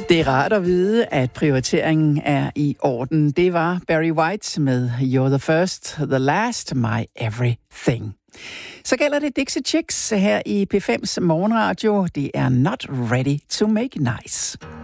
Det er rart at vide, at prioriteringen er i orden. Det var Barry White med You're the First, the Last, My Everything. Så gælder det Dixie Chicks her i P5's morgenradio. Det er Not Ready to Make Nice.